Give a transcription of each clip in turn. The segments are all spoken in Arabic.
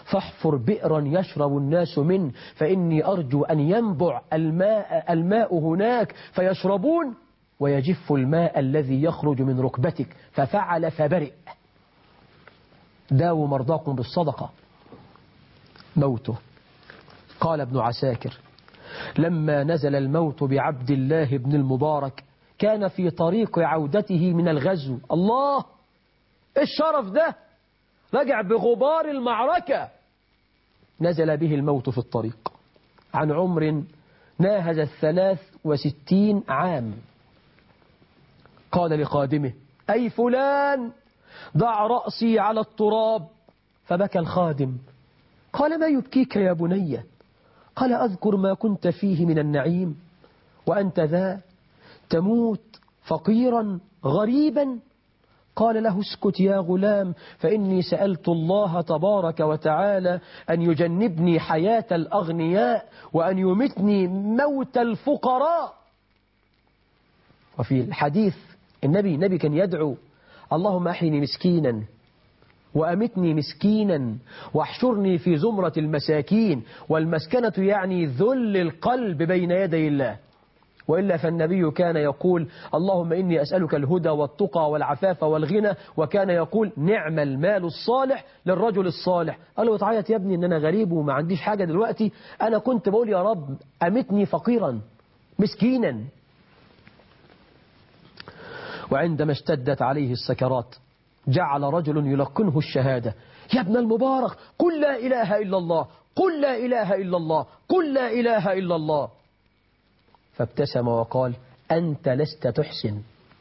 فاحفر بئرا يشرب الناس منه فإني أرجو أن ينبع الماء هناك فيشربون ويجف الماء الذي يخرج من ركبتك. ففعل فبرئ. داووا مرضاكم بالصدقة. موته. قال ابن عساكر: لما نزل الموت بعبد الله بن المبارك كان في طريق عودته من الغزو. الله، الشرف ده رجع بغبار المعركة. نزل به الموت في الطريق عن عمر ناهز 63 عام. قال لخادمه: أي فلان، ضع رأسي على التراب. فبكى الخادم. قال: ما يبكيك يا بني؟ قال: أذكر ما كنت فيه من النعيم وأنت ذا تموت فقيرا غريبا. قال له: اسكت يا غلام، فإني سألت الله تبارك وتعالى أن يجنبني حياة الأغنياء وأن يمتني موت الفقراء. وفي الحديث النبي كان يدعو: اللهم أحيني مسكينا وأمتني مسكينا واحشرني في زمرة المساكين. والمسكنة يعني ذل القلب بين يدي الله. وإلا فالنبي كان يقول: اللهم إني أسألك الهدى والتقى والعفاف والغنى. وكان يقول: نعم المال الصالح للرجل الصالح. قال له: تعيط يا ابني إن أنا غريب وما عنديش حاجة دلوقتي؟ أنا كنت بقول يا رب أمتني فقيرا مسكينا. وعندما اشتدت عليه السكرات جعل رجل يلقنه الشهادة: يا ابن المبارك، قل لا إله إلا الله، قل لا إله إلا الله، قل لا إله إلا الله. فابتسم وقال: أنت لست تحسن.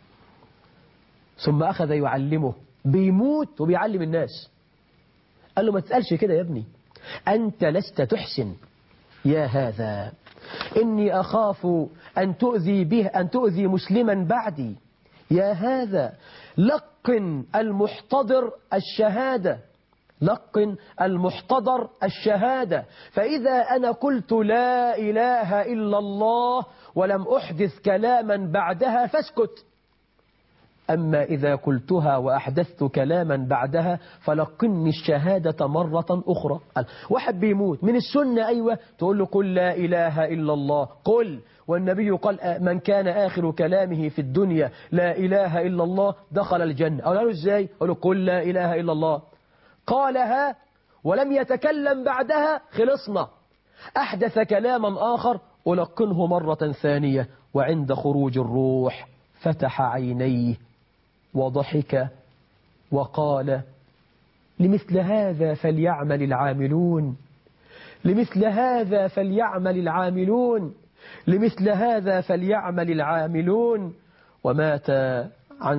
ثم أخذ يعلمه، بيموت وبيعلم الناس. قال له: ما تسألش كده يا ابني، أنت لست تحسن. يا هذا، إني أخاف أن تؤذي مسلما بعدي. يا هذا، لقن المحتضر الشهادة، لقن المحتضر الشهادة. فإذا أنا قلت لا إله إلا الله ولم أحدث كلاما بعدها فاسكت. أما إذا قلتها وأحدثت كلاما بعدها فلقني الشهادة مرة أخرى. واحد بيموت من السنة، أيوة، تقول له: قل لا إله إلا الله، قل. والنبي قال: من كان آخر كلامه في الدنيا لا إله إلا الله دخل الجنة. أقول له: إزاي؟ أقول له: قل لا إله إلا الله. قالها ولم يتكلم بعدها، خلصنا. أحدث كلاما آخر، ألقنه مرة ثانية. وعند خروج الروح فتح عينيه وضحك وقال: لمثل هذا فليعمل العاملون، لمثل هذا فليعمل العاملون، لمثل هذا فليعمل العاملون. ومات عن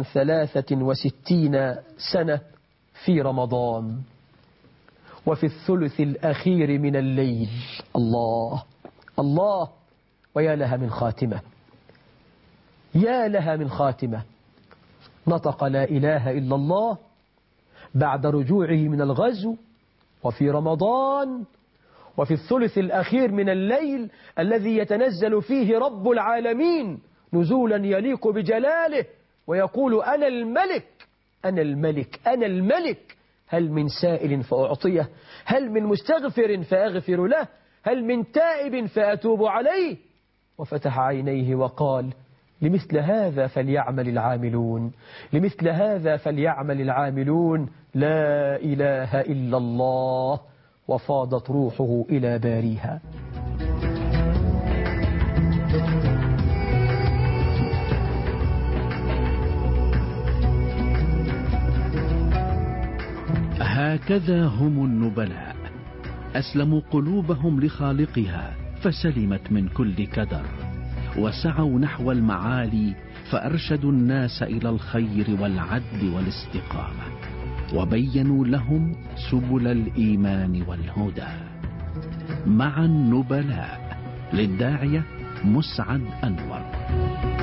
63 سنة في رمضان وفي الثلث الأخير من الليل. الله الله، ويا لها من خاتمة، يا لها من خاتمة. نطق لا إله إلا الله بعد رجوعه من الغزو وفي رمضان وفي الثلث الأخير من الليل الذي يتنزل فيه رب العالمين نزولا يليق بجلاله ويقول: أنا الملك، أنا الملك، أنا الملك. هل من سائل فأعطيه؟ هل من مستغفر فأغفر له؟ هل من تائب فأتوب عليه؟ وفتح عينيه وقال: لمثل هذا فليعمل العاملون، لمثل هذا فليعمل العاملون. لا إله إلا الله. وفاضت روحه إلى باريها. هكذا هم النبلاء، أسلموا قلوبهم لخالقها فسلمت من كل كدر، وسعوا نحو المعالي فأرشدوا الناس إلى الخير والعدل والاستقامة، وبينوا لهم سبل الإيمان والهدى. مع النبلاء، للداعية مسعد أنور.